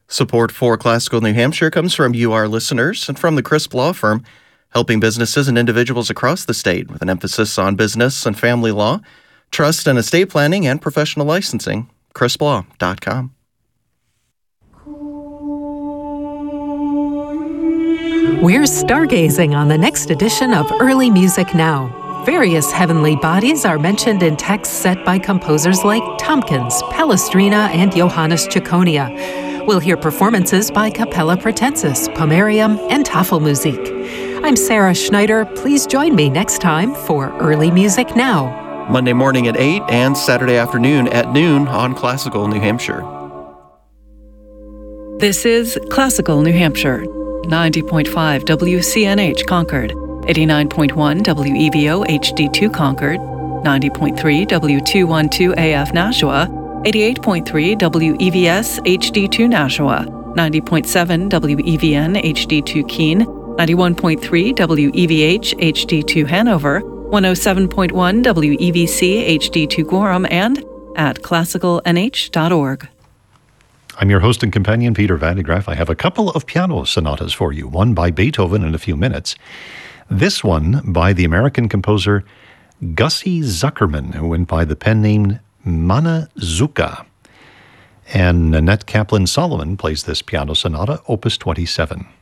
Support for Classical New Hampshire comes from you, our listeners, and from the Crisp Law Firm, helping businesses and individuals across the state with an emphasis on business and family law, trust and estate planning, and professional licensing. CrispLaw.com. We're stargazing on the next edition of Early Music Now. Various heavenly bodies are mentioned in texts set by composers like Tompkins, Palestrina, and Johannes Ciconia. We'll hear performances by Capella Pratensis, Pomerium, and Tafelmusik. I'm Sarah Schneider. Please join me next time for Early Music Now. Monday morning at 8 and Saturday afternoon at noon on Classical New Hampshire. This is Classical New Hampshire, 90.5 WCNH Concord, 89.1 WEVO HD2 Concord, 90.3 W212 AF Nashua, 88.3 WEVS HD2 Nashua, 90.7 WEVN HD2 Keene, 91.3 WEVH HD2 Hanover, 107.1 WEVC HD2 Gorham, and at classicalnh.org. I'm your host and companion, Peter Van de Graaff. I have a couple of piano sonatas for you, one by Beethoven in a few minutes. This one by the American composer Gussie Zuckerman, who went by the pen name Manazuka. And Nanette Kaplan-Solomon plays this piano sonata, Opus 27.